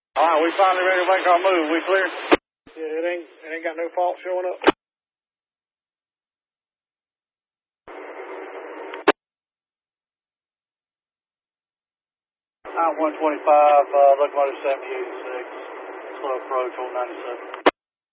All right, we finally ready to make our move. We clear? Yeah, it ain't got no fault showing up. I'm 125, locomotive 7086. Slow approach, 97.